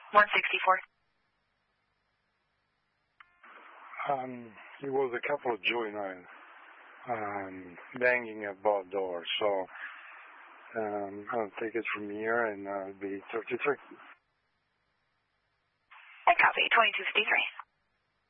164. It was a couple of juvenile banging at both doors, so I'll take it from here and it'll be 33. I copy, 2253.